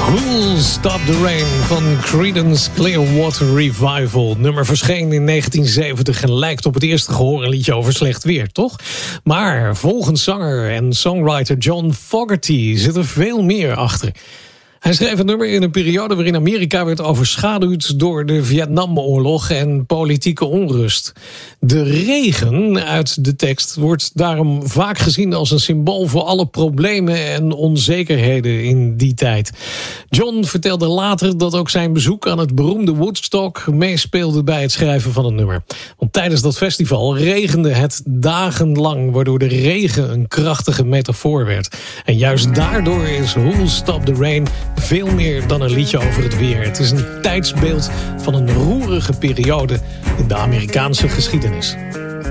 Who'll Stop the Rain van Creedence Clearwater Revival. Nummer verscheen in 1970 en lijkt op het eerste gehoor een liedje over slecht weer, toch? Maar volgens zanger en songwriter John Fogerty zit er veel meer achter. Hij schreef het nummer in een periode waarin Amerika werd overschaduwd door de Vietnamoorlog en politieke onrust. De regen uit de tekst wordt daarom vaak gezien als een symbool voor alle problemen en onzekerheden in die tijd. John vertelde later dat ook zijn bezoek aan het beroemde Woodstock meespeelde bij het schrijven van het nummer. Want tijdens dat festival regende het dagenlang, waardoor de regen een krachtige metafoor werd. En juist daardoor is Who'll Stop the Rain veel meer dan een liedje over het weer. Het is een tijdsbeeld van een roerige periode in de Amerikaanse geschiedenis.